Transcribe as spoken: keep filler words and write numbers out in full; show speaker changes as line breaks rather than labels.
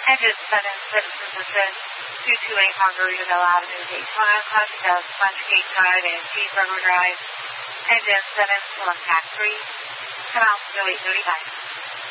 Engine seven six position, two two eight Margaritaville Avenue, Daytona, Caution Punch Gate Drive and Cheeseburger Drive. Engine seven, select tax three, come out to eight thirty-five.